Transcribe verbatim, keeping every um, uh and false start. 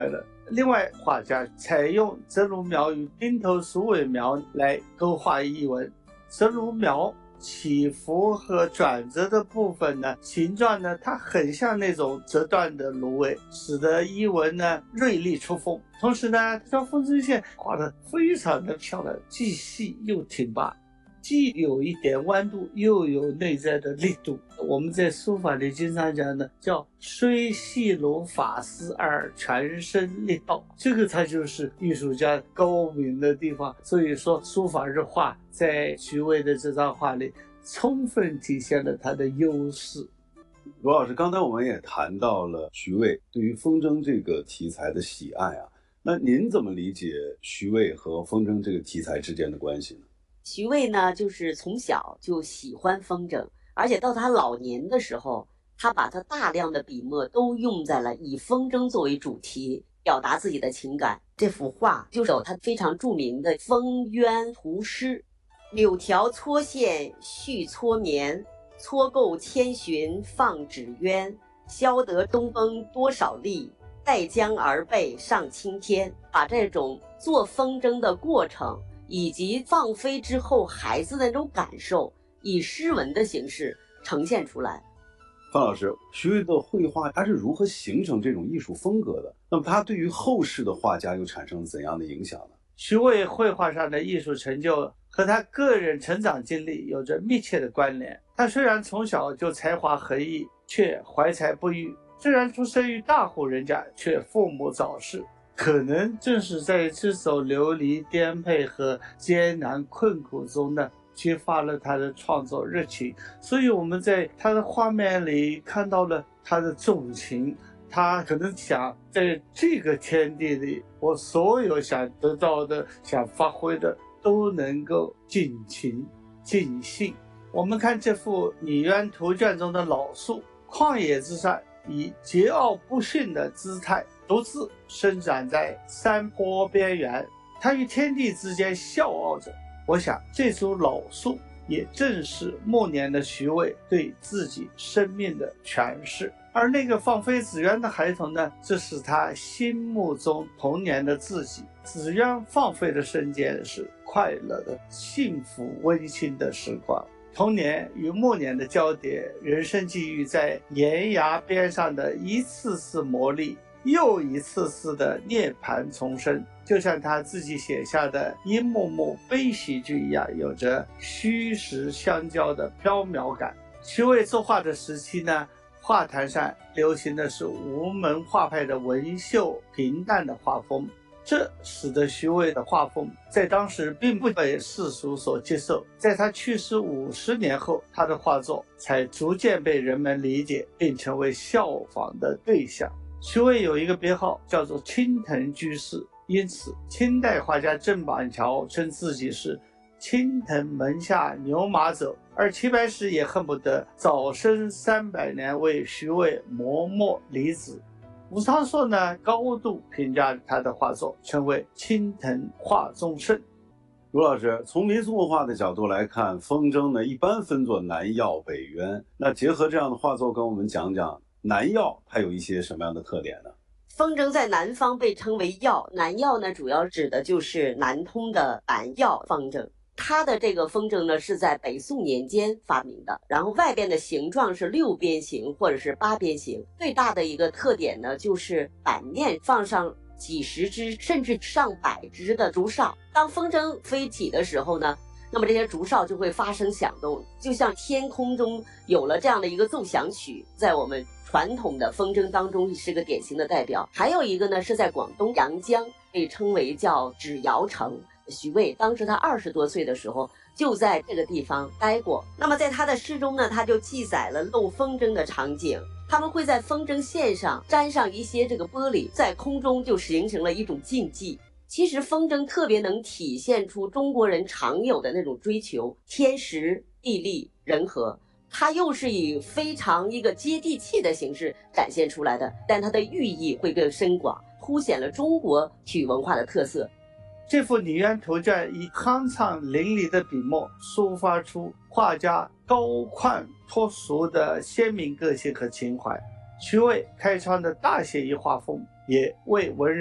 另外，画家采用泽如苗与钉头鼠尾苗来勾画译文。泽如苗起伏和转折的部分呢，形状呢，它很像那种折断的芦苇，使得译文呢锐利出锋。同时呢，这条风筝线画得非常的漂亮，既细又挺拔，既有一点弯度，又有内在的力度。我们在书法里经常讲的叫虽细如发丝而全身力道，这个它就是艺术家高明的地方。所以说书法日画在徐渭的这张画里充分体现了它的优势。 罗老师，刚才我们也谈到了徐渭对于风筝这个题材的喜爱啊，那您怎么理解徐渭和风筝这个题材之间的关系呢？ 徐渭呢，就是从小就喜欢风筝，而且到他老年的时候，他把他大量的笔墨都用在了以风筝作为主题表达自己的情感。这幅画就是有他非常著名的《风渊图诗》：柳条搓线续搓绵，搓够千寻放纸鸢。消得东风多少力，带将儿背上青天。把这种做风筝的过程以及放飞之后孩子的那种感受，以诗文的形式呈现出来。 范老师，徐渭的绘画他是如何形成这种艺术风格的？那么他对于后世的画家又产生了怎样的影响呢？ 徐渭绘画上的艺术成就和他个人成长经历有着密切的关联。他虽然从小就才华横溢，却怀才不遇；虽然出生于大户人家，却父母早逝。可能正是在这种流离颠沛和艰难困苦中呢，激发了他的创作热情。所以我们在他的画面里看到了他的重情，他可能想在这个天地里，我所有想得到的、想发挥的都能够尽情尽兴。我们看这幅《拟渊图卷》中的老树，旷野之上，以桀骜不驯的姿态独自生长在山坡边缘，它与天地之间笑傲着。我想这株老树也正是末年的徐渭对自己生命的诠释。而那个放飞纸鸢的孩童呢，这是他心目中童年的自己。纸鸢放飞的瞬间是快乐的、幸福温馨的时光。童年与末年的交叠，人生际遇在岩崖边上的一次次磨砺，又一次次的涅槃重生，就像他自己写下的一幕幕悲喜剧一样，有着虚实相交的飘渺感。徐渭作画的时期呢，画坛上流行的是吴门画派的文秀平淡的画风，这使得徐渭的画风在当时并不被世俗所接受。在他去世五十年后，他的画作才逐渐被人们理解，并成为效仿的对象。徐渭有一个别号叫做青藤居士，因此清代画家郑板桥称自己是青藤门下牛马走，而齐白石也恨不得早生三百年为徐渭磨墨离子。吴昌硕呢，高度评价他的画作，称为青藤画中圣。 卢老师，从民俗文化的角度来看，风筝呢一般分作南曜北渊，那结合这样的画作，跟我们讲讲南曜它有一些什么样的特点呢？ 风筝在南方被称为曜，南曜呢主要指的就是南通的南曜风筝。它的这个风筝呢是在北宋年间发明的，然后外边的形状是六边形或者是八边形。最大的一个特点呢就是板面放上几十只甚至上百只的竹哨，当风筝飞起的时候呢，那么这些竹哨就会发生响动，就像天空中有了这样的一个奏响曲，在我们传统的风筝当中是个典型的代表。还有一个呢是在广东阳江，被称为叫纸窑城。徐渭当时他二十多岁的时候就在这个地方待过。那么在他的诗中呢，他就记载了漏风筝的场景，他们会在风筝线上粘上一些这个玻璃，在空中就形成了一种竞技。其实风筝特别能体现出中国人常有的那种追求，天时地利人和，它又是以非常一个接地气的形式展现出来的，但它的寓意会更深广，凸显了中国体育文化的特色。 这幅拟渊图卷以酣畅淋漓的笔墨抒发出画家高旷脱俗的鲜明个性和情怀。徐渭开创的大写意画风也为文人